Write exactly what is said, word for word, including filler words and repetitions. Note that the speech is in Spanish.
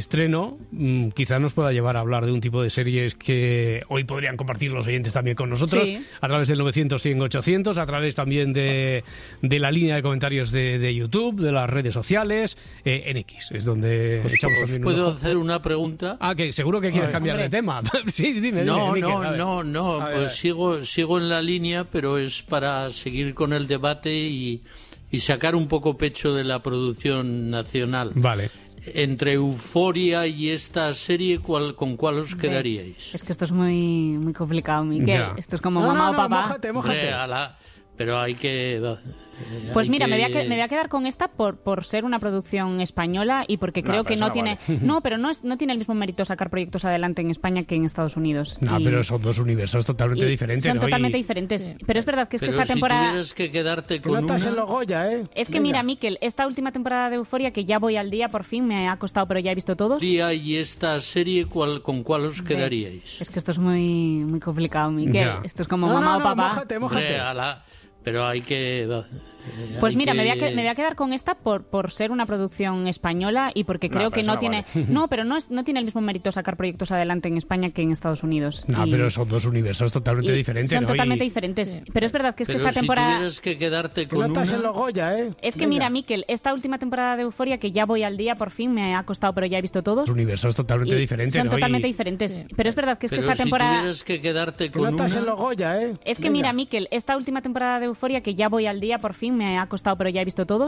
estreno mmm, quizás nos pueda llevar a hablar de un tipo de series que hoy podrían compartir los oyentes también con nosotros, sí, a través del novecientos cien ochocientos, a través también de, de la línea de comentarios de, de YouTube, de las redes sociales, eh, en X, es donde pues, echamos pues, también ¿Puedo un ojo. hacer una pregunta? Ah, que seguro que quieres ver, cambiar hombre. de tema. Sí, dime, no, dime, no, Miquel, no, no, ver, pues sigo, sigo en la línea, pero es para seguir con el debate y, y sacar un poco pecho de la producción nacional. Vale. Entre Euforia y esta serie, ¿cuál, ¿con cuál os quedaríais? Es que esto es muy, muy complicado, Miquel. Ya. Esto es como no, mamá no, o no, papá. Mójate, mójate. Hombre, a la- pero hay que... eh, Pues hay mira, que... me, voy a, que- me voy a quedar con esta por, por ser una producción española y porque creo No, que pero no eso tiene... vale. No, pero no, es, no tiene el mismo mérito sacar proyectos adelante en España que en Estados Unidos. No, Y- pero son dos universos totalmente y diferentes, Son ¿no? totalmente Y- diferentes. Sí. Pero es verdad que es Pero que esta si temporada... tuvieras que quedarte Que con no estás una... en los Goya, ¿eh? Es que Venga. mira, Miquel, esta última temporada de Euforia, que ya voy al día por fin, me ha costado, pero ya he visto todos. Día y esta serie, ¿cuál, ¿con cuál os quedaríais? Es que esto es muy, muy complicado, Miquel. Ya. Esto es como No, mamá no, o no, papá. mójate, Hombre, mójate. a la- pero hay que... eh, Pues hay mira, me, voy a que- que- me voy a quedar con esta por, por ser una producción española y porque No, creo pero que eso no no tiene... vale. No, pero no, es, no tiene el mismo mérito sacar proyectos adelante en España que en Estados Unidos. No, Y- pero son dos universos totalmente y diferentes, Son ¿no? totalmente Y- diferentes. Sí. Pero es verdad que es Pero que esta si temporada... tuvieras que quedarte Que no con estás una... en los Goya, ¿eh? Es que Venga. mira, Miquel, esta última temporada de Euforia, que ya voy al día por fin, me ha costado, pero ya he visto todos. Dos universos totalmente Y diferentes, Son ¿no? totalmente Y- diferentes. Sí. Pero es verdad que es Pero que esta si temporada... tuvieras que quedarte Que no con estás una... en los Goya, ¿eh? Es que Venga. mira, Miquel, esta última temporada de Euforia, que ya voy al día por fin, me ha costado, pero ya he visto todos.